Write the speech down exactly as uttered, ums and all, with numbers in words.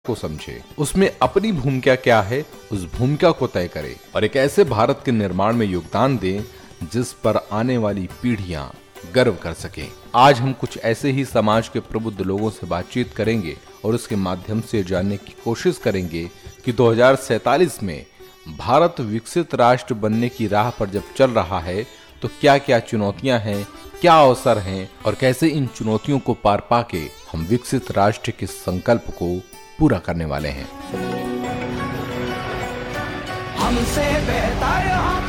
को समझे, उसमें अपनी भूमिका क्या है उस भूमिका को तय करे और एक ऐसे भारत के निर्माण में योगदान दें जिस पर आने वाली पीढ़ियां गर्व कर सकें। आज हम कुछ ऐसे ही समाज के प्रबुद्ध लोगों से बातचीत करेंगे और उसके माध्यम से जानने की कोशिश करेंगे कि दो हज़ार सैंतालीस में भारत विकसित राष्ट्र बनने की राह पर जब चल रहा है तो क्या क्या चुनौतियां हैं, क्या अवसर हैं और कैसे इन चुनौतियों को पार पाके हम विकसित राष्ट्र के संकल्प को पूरा करने वाले हैं। हमसे बेहतर हम